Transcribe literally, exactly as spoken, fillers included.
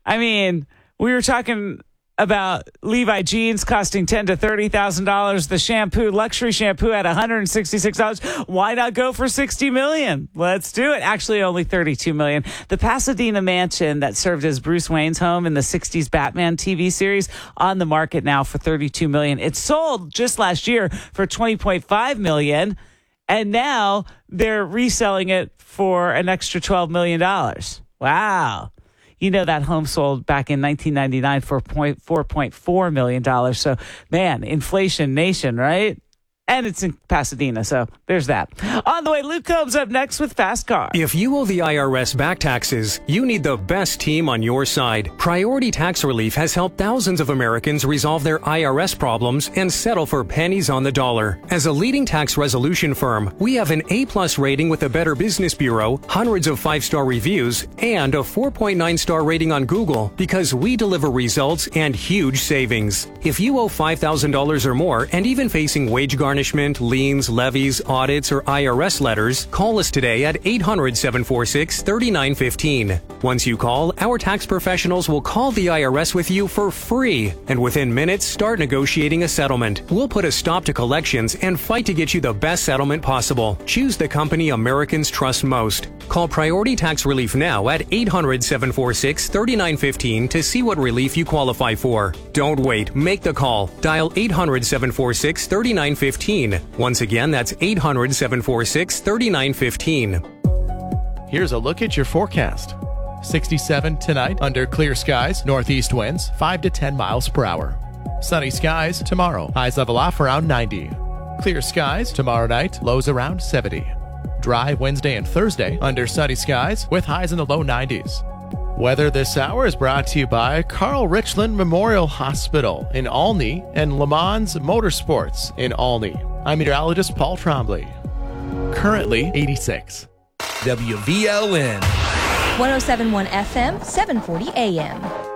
I mean, we were talking about Levi jeans costing ten to thirty thousand dollars. The shampoo, luxury shampoo, at one hundred sixty six dollars. Why not go for sixty million? Let's do it. Actually, only thirty two million. The Pasadena mansion that served as Bruce Wayne's home in the sixties Batman T V series on the market now for thirty two million. It sold just last year for twenty point five million, and now they're reselling it for an extra twelve million dollars. Wow. You know, that home sold back in nineteen ninety-nine for four point four million dollars. So, man, inflation nation, right? And it's in Pasadena, so there's that. On the way, Luke Combs up next with Fast Car. If you owe the I R S back taxes, you need the best team on your side. Priority Tax Relief has helped thousands of Americans resolve their I R S problems and settle for pennies on the dollar. As a leading tax resolution firm, we have an A-plus rating with the Better Business Bureau, hundreds of five-star reviews, and a four point nine star rating on Google because we deliver results and huge savings. If you owe five thousand dollars or more and even facing wage garnishment, liens, levies, audits, or I R S letters, call us today at eight hundred, seven four six, three nine one five. Once you call, our tax professionals will call the I R S with you for free, and within minutes, start negotiating a settlement. We'll put a stop to collections and fight to get you the best settlement possible. Choose the company Americans trust most. Call Priority Tax Relief now at eight hundred, seven four six, three nine one five to see what relief you qualify for. Don't wait. Make the call. Dial eight hundred, seven four six, three nine one five. Once again, that's eight hundred, seven four six, three nine one five. Here's a look at your forecast. sixty-seven tonight under clear skies, northeast winds five to ten miles per hour. Sunny skies tomorrow, highs level off around ninety. Clear skies tomorrow night, lows around seventy. Dry Wednesday and Thursday under sunny skies with highs in the low nineties. Weather this hour is brought to you by Carl Richland Memorial Hospital in Olney and Le Mans Motorsports in Olney. I'm meteorologist Paul Trombley. Currently eighty-six. W V L N one oh seven point one F M, seven forty A M.